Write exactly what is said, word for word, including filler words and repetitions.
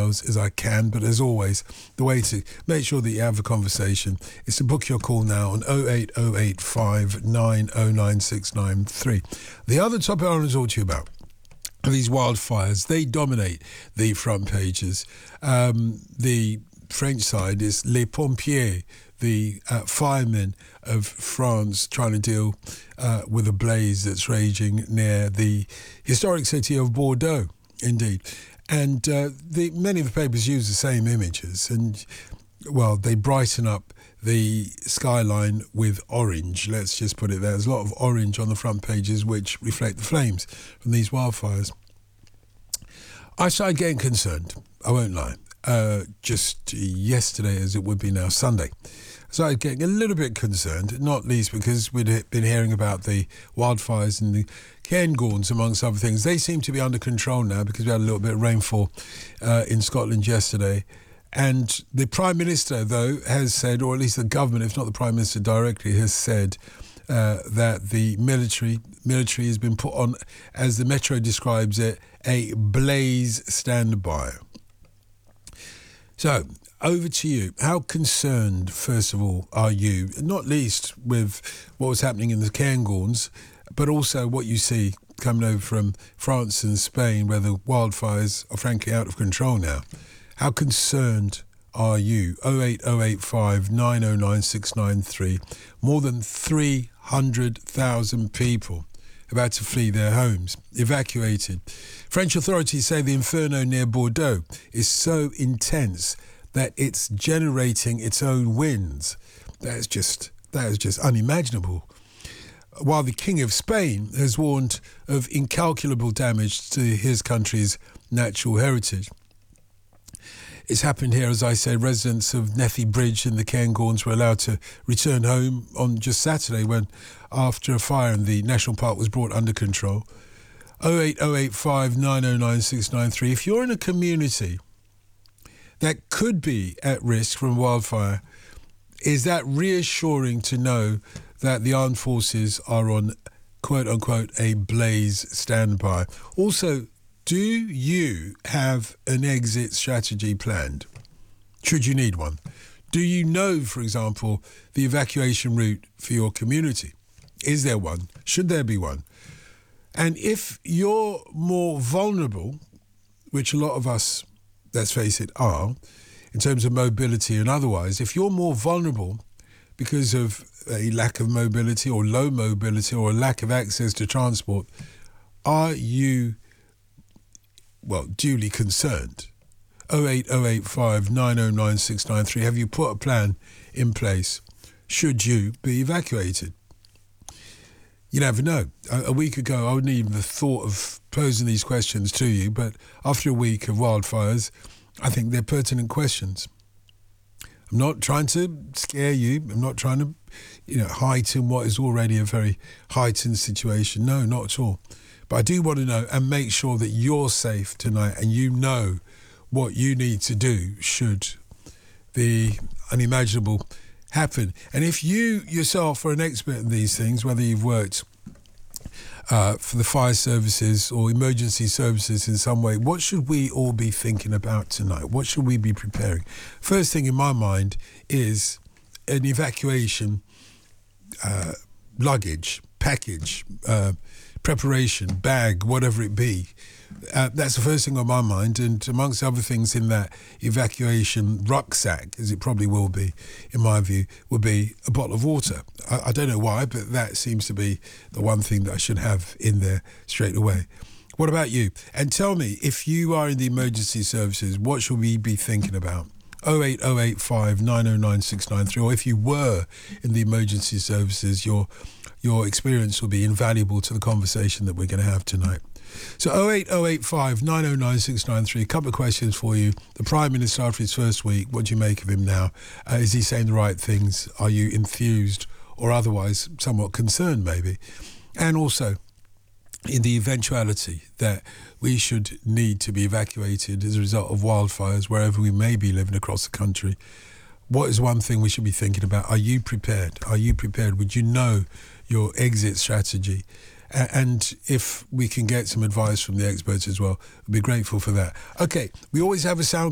details as I can, but as always, the way to make sure that you have a conversation is to book your call now on oh eight oh eight five nine oh nine six nine three. The other topic I want to talk to you about are these wildfires. They dominate the front pages. Um, the French side is Les Pompiers, the uh, firemen of France trying to deal uh, with a blaze that's raging near the historic city of Bordeaux, indeed. And uh, the, many of the papers use the same images and, well, they brighten up the skyline with orange. Let's just put it there. There's a lot of orange on the front pages which reflect the flames from these wildfires. I started getting concerned, I won't lie, uh, just yesterday as it would be now, Sunday. I started getting a little bit concerned, not least because we'd been hearing about the wildfires in the Cairngorms, amongst other things. They seem to be under control now because we had a little bit of rainfall uh, in Scotland yesterday. And the Prime Minister, though, has said, or at least the government, if not the Prime Minister directly, has said uh, that the military military has been put on, as the Metro describes it, a blaze standby. So, over to you. How concerned, first of all, are you, not least with what was happening in the Cairngorms, but also what you see coming over from France and Spain, where the wildfires are frankly out of control now? How concerned are you? oh eight oh eight five nine oh nine six nine three. More than three hundred thousand people about to flee their homes, evacuated. French authorities say the inferno near Bordeaux is so intense that it's generating its own winds. That is just, that is just unimaginable. While the King of Spain has warned of incalculable damage to his country's natural heritage. It's happened here, as I say. Residents of Nethy Bridge in the Cairngorms were allowed to return home on just Saturday when, after a fire in the national park was brought under control. oh eight oh eight five nine oh nine six nine three. If you're in a community that could be at risk from wildfire, is that reassuring to know that the armed forces are on, quote unquote, a blaze standby? Also, do you have an exit strategy planned? Should you need one? Do you know, for example, the evacuation route for your community? Is there one? Should there be one? And if you're more vulnerable, which a lot of us, let's face it, are, in terms of mobility and otherwise, if you're more vulnerable because of a lack of mobility or low mobility or a lack of access to transport, are you, well, duly concerned? oh eight oh eight five nine oh nine six nine three. Have you put a plan in place should you be evacuated? You never know. A, a week ago, I wouldn't even have thought of posing these questions to you, but after a week of wildfires, I think they're pertinent questions. I'm not trying to scare you. I'm not trying to, you know, heighten what is already a very heightened situation. No, not at all. But I do want to know and make sure that you're safe tonight and you know what you need to do should the unimaginable happen. And if you yourself are an expert in these things, whether you've worked uh, for the fire services or emergency services in some way, what should we all be thinking about tonight? What should we be preparing? First thing in my mind is an evacuation uh, luggage, package, uh, preparation, bag, whatever it be. Uh, that's the first thing on my mind, and amongst other things in that evacuation rucksack, as it probably will be, in my view, would be a bottle of water. I, I don't know why, but that seems to be the one thing that I should have in there straight away. What about you? And tell me, if you are in the emergency services, what should we be thinking about? oh eight oh eight five nine oh nine six nine three, or if you were in the emergency services, your your experience will be invaluable to the conversation that we're going to have tonight. So oh eight oh eight five nine oh nine six nine three, a couple of questions for you. The Prime Minister after his first week, what do you make of him now? Uh, is he saying the right things? Are you enthused or otherwise somewhat concerned maybe? And also, in the eventuality that we should need to be evacuated as a result of wildfires wherever we may be living across the country, what is one thing we should be thinking about? Are you prepared? Are you prepared? Would you know your exit strategy? And if we can get some advice from the experts as well, we'd be grateful for that. Okay, we always have a sound